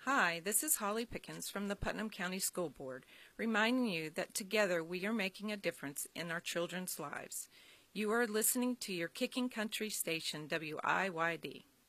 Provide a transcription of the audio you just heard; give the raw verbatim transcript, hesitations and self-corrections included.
Hi, this is Holly Pickens from the Putnam County School Board, reminding you that together we are making a difference in our children's lives. You are listening to your Kicking Country station, W I Y D.